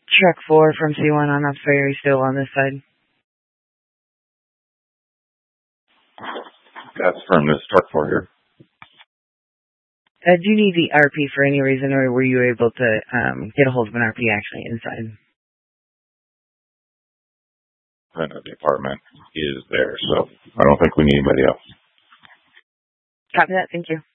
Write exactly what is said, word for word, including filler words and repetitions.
Truck four from C one on Ops Ferry, still on this side. That's from this truck four here. Uh, do you need the R P for any reason, or were you able to um, get a hold of an R P actually inside? And the apartment is there, so I don't think we need anybody else. Copy that. Thank you.